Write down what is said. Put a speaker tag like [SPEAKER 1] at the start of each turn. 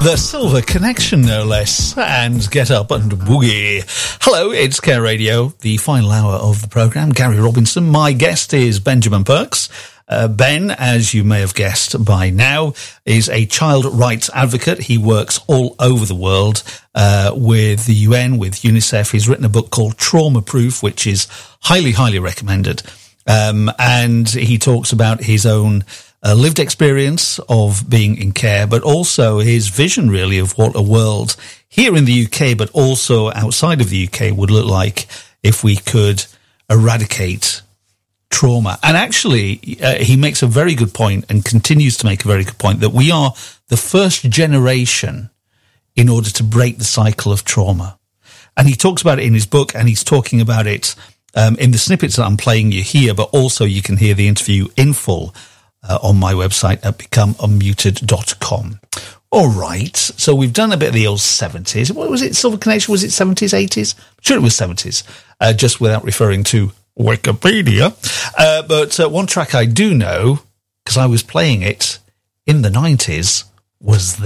[SPEAKER 1] The Silver Connection, no less, and Get Up and Boogie. Hello, it's Care Radio, the final hour of the programme. Gary Robinson. My guest is Benjamin Perks. Ben, as you may have guessed by now, is a child rights advocate. He works all over the world with the UN, with UNICEF. He's written a book called Trauma Proof, which is highly, highly recommended. And he talks about his own lived experience of being in care, but also his vision, really, of what a world here in the UK, but also outside of the UK, would look like if we could eradicate trauma. And actually, he makes a very good point and continues to make a very good point that we are the first generation in order to break the cycle of trauma. And he talks about it in his book, and he's talking about it in the snippets that I'm playing you here, but also you can hear the interview in full on my website at becomeunmuted.com. All right, so we've done a bit of the old 70s. What was it, Silver Connection? Was it 70s, 80s? I'm sure it was 70s, just without referring to Wikipedia. But one track I do know, because I was playing it in the 90s, was this.